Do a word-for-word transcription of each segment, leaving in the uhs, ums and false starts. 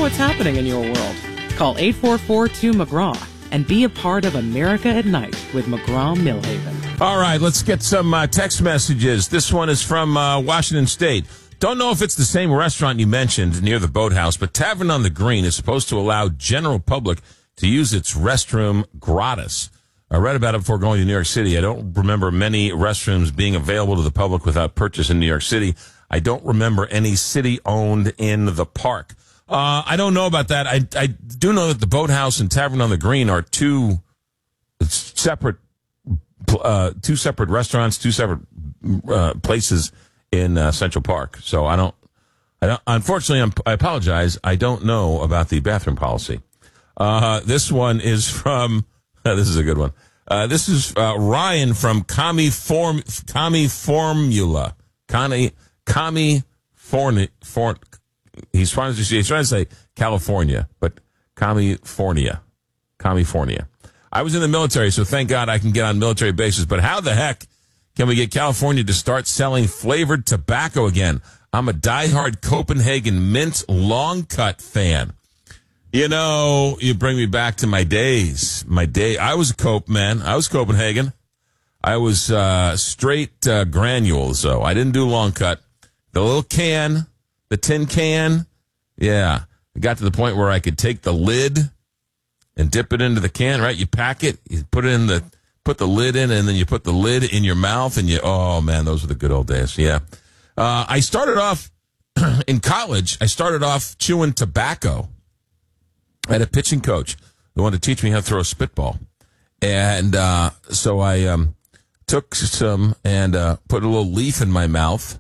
what's happening in your world. Call eight four four two McGraw and be a part of America at Night with McGraw-Millhaven. All right, let's get some uh, text messages. This one is from uh, Washington State. Don't know if it's the same restaurant you mentioned near the boathouse, but Tavern on the Green is supposed to allow general public to use its restroom gratis. I read about it before going to New York City. I don't remember many restrooms being available to the public without purchase in New York City. I don't remember any city-owned in the park. Uh, I don't know about that. I, I do know that the Boathouse and Tavern on the Green are two separate, uh, two separate restaurants, two separate uh, places in uh, Central Park. So I don't, I don't. Unfortunately, I'm, I apologize. I don't know about the bathroom policy. Uh, this one is from. Uh, this is a good one. Uh, this is uh, Ryan from Kami Form Kami Formula. Kami Kami Forni For. He's trying to he's trying to say California, but California, California. I was in the military, so thank God I can get on military bases. But how the heck can we get California to start selling flavored tobacco again? I'm a diehard Copenhagen mint long cut fan. You know, you bring me back to my days. My day, I was a Cope man. I was Copenhagen. I was uh, straight uh, granules, though. I didn't do long cut. The little can, the tin can, yeah. It got to the point where I could take the lid and dip it into the can. Right? You pack it, you put it in the, put the lid in, and then you put the lid in your mouth, and you. Oh man, those were the good old days. Yeah. Uh, I started off in college. I started off chewing tobacco. I had a pitching coach who wanted to teach me how to throw a spitball. And uh, so I um, took some and uh, put a little leaf in my mouth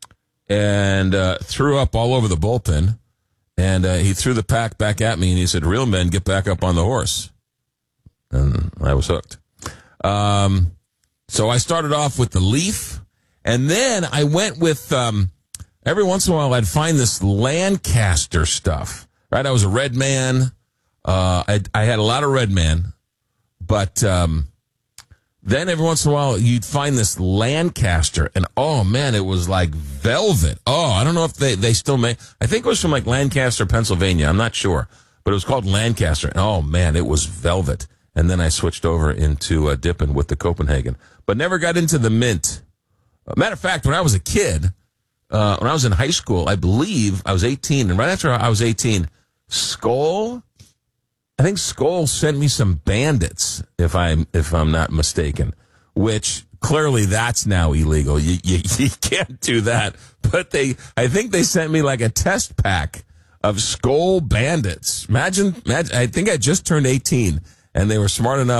and uh, threw up all over the bullpen. And uh, he threw the pack back at me, and he said, "Real men get back up on the horse." And I was hooked. Um, so I started off with the leaf, and then I went with, um, every once in a while, I'd find this Lancaster stuff. Right, I was a Red Man. Uh, I, I had a lot of Red Man, but um, then every once in a while you'd find this Lancaster, and oh man, it was like velvet. Oh, I don't know if they, they still make. I think it was from like Lancaster, Pennsylvania. I'm not sure, but it was called Lancaster. And oh man, it was velvet. And then I switched over into uh, dipping with the Copenhagen, but never got into the mint. Matter of fact, when I was a kid, uh, when I was in high school, I believe I was eighteen, and right after I was eighteen. Skoal, I think Skoal sent me some Bandits, if I'm if I'm not mistaken. Which clearly that's now illegal. You you, you can't do that. But they, I think they sent me like a test pack of Skoal Bandits. Imagine, imagine. I think I just turned eighteen, and they were smart enough.